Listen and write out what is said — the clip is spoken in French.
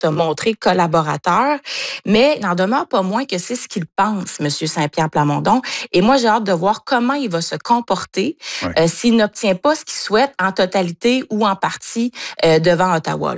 te montrer collaborateur, mais il n'en demeure pas moins que c'est ce qu'il pense, M. Saint-Pierre Plamondon. Et moi, j'ai hâte de voir comment il va se comporter Ouais. s'il n'obtient pas ce qu'il souhaite en totalité ou en partie devant Ottawa.